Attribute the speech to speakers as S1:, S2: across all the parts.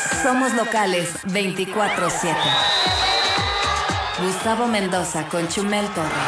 S1: Somos locales 24/7. Gustavo Mendoza con Chumel Torres.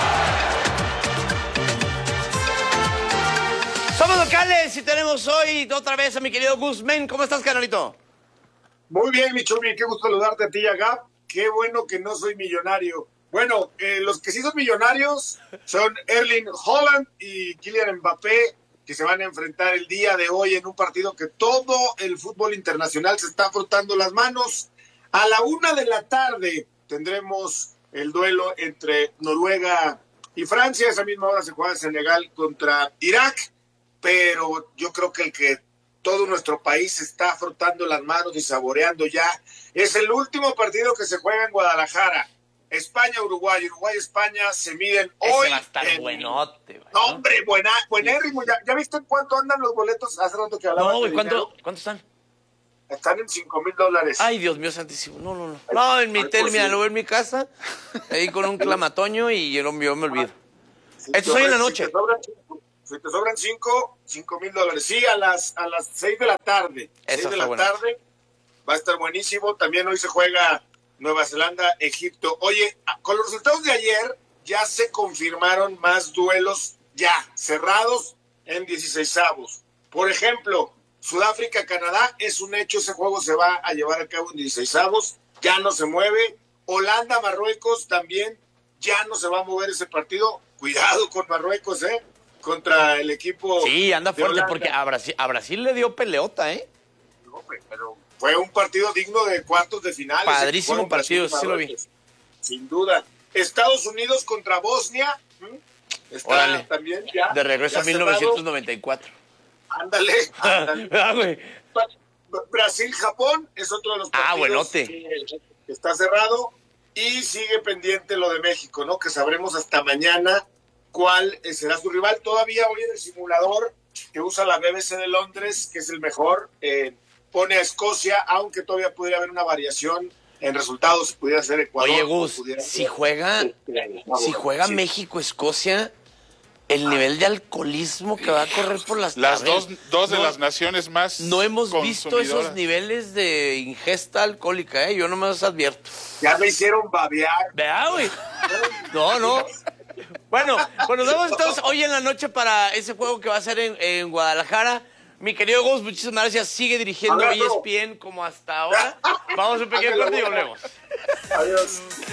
S2: Somos locales y tenemos hoy otra vez a mi querido Guzmán. ¿Cómo estás, canalito?
S3: Muy bien, mi Chumi, qué gusto saludarte a ti y a Gab. Qué bueno que no soy millonario. Bueno, los que sí son millonarios son Erling Haaland y Kylian Mbappé, que se van a enfrentar el día de hoy en un partido que todo el fútbol internacional se está frotando las manos. A la 1:00 p.m. tendremos el duelo entre Noruega y Francia. A esa misma hora se juega Senegal contra Irak, pero yo creo que el que todo nuestro país está frotando las manos y saboreando ya es el último partido que se juega en Guadalajara. España-Uruguay, Uruguay-España se miden hoy.
S2: Ese va a estar buenote, güey.
S3: No, hombre, buenérrimo. ¿Ya viste en cuánto andan los boletos? Hace rato que hablaba.
S2: No, güey, ¿cuánto están?
S3: Están en $5,000.
S2: Ay, Dios mío santísimo. No. No, en mi tel, mira, lo veo en mi casa, ahí con un clamatoño y yo me olvido. Esto es hoy en la noche.
S3: Si te sobran $5,000. Sí, a las 6 de la tarde.
S2: Eso
S3: 6 de la tarde. Va a estar buenísimo. También hoy se juega Nueva Zelanda, Egipto. Oye, con los resultados de ayer ya se confirmaron más duelos ya cerrados en 16avos. Por ejemplo, Sudáfrica, Canadá es un hecho. Ese juego se va a llevar a cabo en 16avos. Ya no se mueve. Holanda, Marruecos también ya no se va a mover ese partido. Cuidado con Marruecos, contra el equipo.
S2: Sí, anda fuerte porque a Brasil le dio peleota,
S3: No, pero fue un partido digno de cuartos de final.
S2: Padrísimo partido, sí lo vi.
S3: Sin duda. Estados Unidos contra Bosnia. Está
S2: Órale.
S3: también ya.
S2: De regreso a 1994.
S3: Ándale.
S2: Güey.
S3: Brasil-Japón es otro de los partidos
S2: buenote.
S3: que está cerrado. Y sigue pendiente lo de México, ¿no? Que sabremos hasta mañana cuál será su rival. Todavía hoy en el simulador que usa la BBC de Londres, que es el mejor, pone a Escocia, aunque todavía podría haber una variación en resultados, si pudiera ser Ecuador.
S2: Oye, Gus, si juega
S3: sí.
S2: México-Escocia, el nivel de alcoholismo que va a correr por las
S4: dos de las naciones más
S2: no hemos visto esos niveles de ingesta alcohólica, yo nomás advierto.
S3: Ya me hicieron babear.
S2: ¿Verdad, güey? No. Bueno, pues nos vemos entonces hoy en la noche para ese juego que va a ser en Guadalajara. Mi querido Gus, muchísimas gracias. Sigue dirigiendo ESPN como hasta ahora. Vamos a un pequeño corte y volvemos.
S3: Adiós.